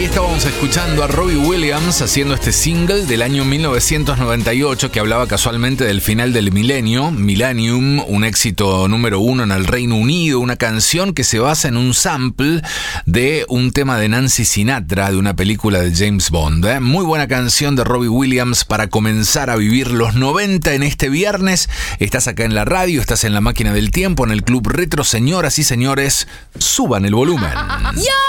estábamos escuchando a Robbie Williams haciendo este single del año 1998 que hablaba casualmente del final del milenio, Millennium, un éxito número 1 en el Reino Unido, una canción que se basa en un sample de un tema de Nancy Sinatra de una película de James Bond. Muy buena canción de Robbie Williams para comenzar a vivir los 90 en este viernes. Estás acá en la radio, estás en la máquina del tiempo, en el Club Retro. Señoras y señores, suban el volumen.